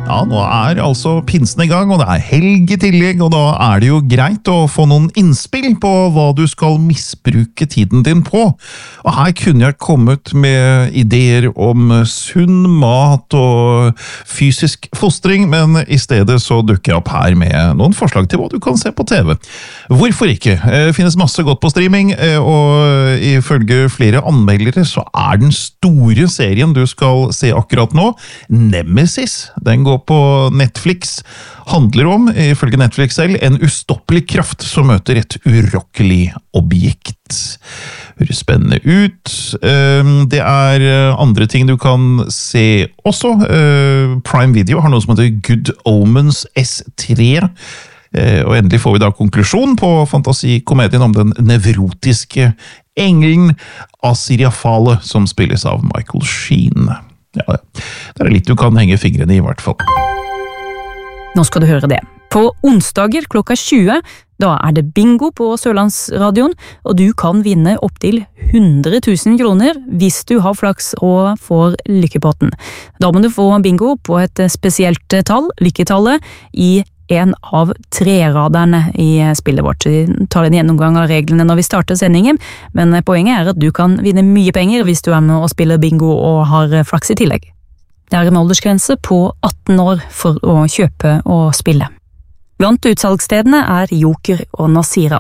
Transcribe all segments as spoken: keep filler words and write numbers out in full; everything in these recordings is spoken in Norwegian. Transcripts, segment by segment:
Ja, nå er altså pinsen i gang, og det er helg i tillegg, og da er det jo greit å få noen innspill på hva du skal misbruke tiden din på. Og her kunne jeg kommet med ideer om sunn mat og fysisk fostring, men i stedet så dukker jeg opp her med noen forslag til hva du kan se på T V. Hvorfor ikke? Det finnes masse godt på streaming, og ifølge flere anmeldere så er den store serien du skal se akkurat nå, Nemesis. Den går på Netflix, handler om, ifølge Netflix selv, en ustoppelig kraft som møter et urokkelig objekt. Høres spennende ut. Det er andre ting du kan se også. Prime Video har noe som heter Good Omens S tre, og endelig får vi da konklusjon på fantasikomedien om den nevrotiske engelen Asiriafale, som spilles av Michael Sheen. Ja, det er litt du kan henge fingrene i, i hvert fall. Nå skal du høre det. På onsdager klokka tjue, da er det bingo på Sørlandsradioen, og du kan vinne opp til hundre tusen kroner hvis du har flaks og får lykkepotten. Da må du få bingo på et spesielt tall, lykketallet, i en av treraderne i spillet vårt. Vi tar en gjennomgang av reglene når vi starter sendingen, men poenget er at du kan vinne mye penger hvis du er med og spiller bingo og har flaks i tillegg. Det er en aldersgrense på atten år for å kjøpe og spille. Blant utsalgsstedene er Joker og Nasira.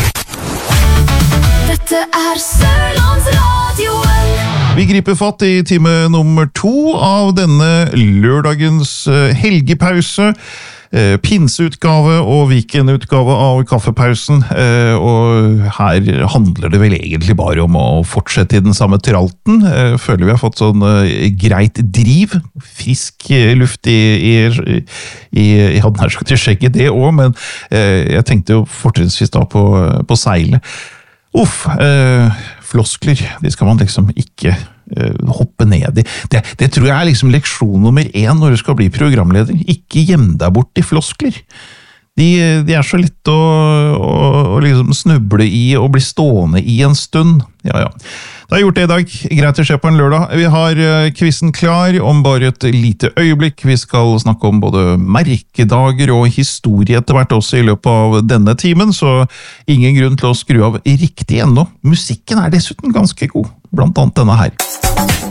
Dette er Sørlandsradioen. Vi griper fatt i time nummer to av denne lørdagens helgepause. Pinseutgave og weekendutgave av kaffepausen, og her handler det vel egentlig bare om å fortsette i den samme tralten. Føler vi har fått sånn greit driv, frisk luft i, i, i jeg hadde nær sagt til skjegget det også, men jeg tenkte jo fortrinnsvis da på, på seilet. Uff, floskler, de skal man liksom ikke hoppe ned i. Det, det tror jeg er liksom leksjon nummer én når du skal bli programleder. Ikke gjem deg bort i floskler. De, de er så lett å, å, å liksom snuble i og bli stående i en stund. Ja, ja. Det har gjort det i dag. Greit å se på en lørdag. Vi har quizen klar om bare et lite øyeblikk. Vi skal snakke om både merkedager og historie etter hvert også i løpet av denne timen, så ingen grunn til å skru av riktig ennå. Musikken er dessuten ganske god, blant annet denne her.